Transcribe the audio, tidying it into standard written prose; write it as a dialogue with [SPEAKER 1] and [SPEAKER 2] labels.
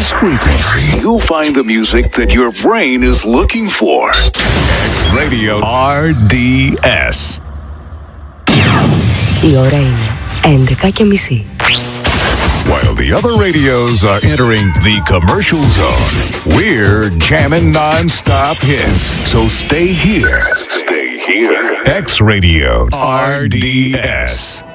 [SPEAKER 1] this frequency, you'll find the music that your brain is looking for. X Radio RDS.
[SPEAKER 2] Η ώρα είναι 11:30.
[SPEAKER 1] While the other radios are entering the commercial zone, we're jamming non-stop hits. So stay here. Stay here. X Radio RDS.